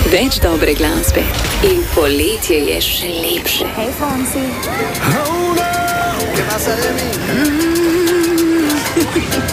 Več dobre glasbe in poletje je še lepše. Hej, Fonsi. Oh no, ¿qué pasa de mí?